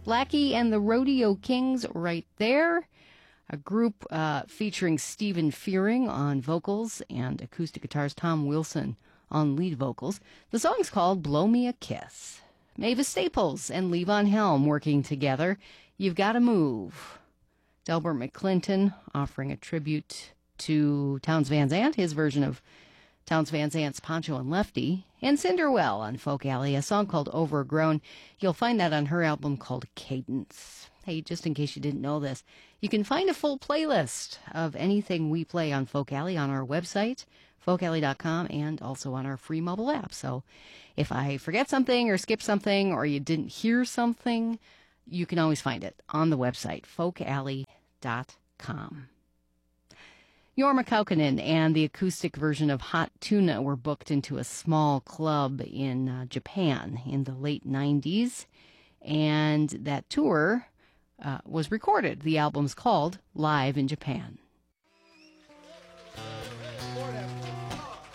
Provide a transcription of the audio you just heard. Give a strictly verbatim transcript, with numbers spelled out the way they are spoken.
Blackie and the Rodeo Kings right there. A group uh, featuring Stephen Fearing on vocals and acoustic guitars, Tom Wilson on lead vocals. The song's called Blow Me a Kiss. Mavis Staples and Levon Helm working together. You've Gotta Move. Delbert McClinton offering a tribute to Townes Van Zandt, his version of Townes Van Zandt's Pancho and Lefty. And Cinderwell on Folk Alley, a song called Overgrown. You'll find that on her album called Cadence. Hey, just in case you didn't know this, you can find a full playlist of anything we play on Folk Alley on our website, folk alley dot com, and also on our free mobile app. So if I forget something or skip something or you didn't hear something, you can always find it on the website, folk alley dot com. Jorma Kaukonen and the acoustic version of Hot Tuna were booked into a small club in uh, Japan in the late nineties, and that tour uh, was recorded. The album's called Live in Japan.